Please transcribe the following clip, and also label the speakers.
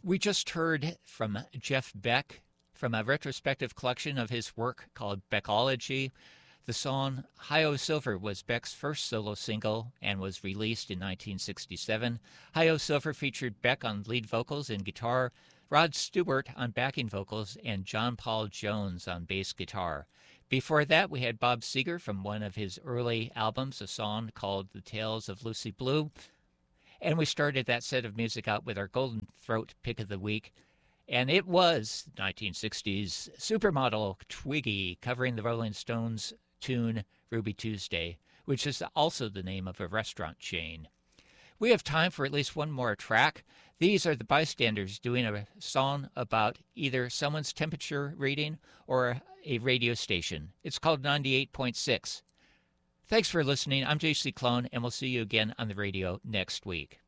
Speaker 1: We just heard from Jeff Beck from a retrospective collection of his work called Beckology. The song Hi-Yo Silver was Beck's first solo single and was released in 1967. Hi-Yo Silver featured Beck on lead vocals and guitar, Rod Stewart on backing vocals, and John Paul Jones on bass guitar. Before that, we had Bob Seger from one of his early albums, a song called The Tales of Lucy Blue. And we started that set of music out with our Golden Throat pick of the week. And it was 1960s supermodel Twiggy covering the Rolling Stones tune Ruby Tuesday, which is also the name of a restaurant chain. We have time for at least one more track. These are the Bystanders doing a song about either someone's temperature reading or a radio station. It's called 98.6. Thanks for listening. I'm JC Clone, and we'll see you again on the radio next week.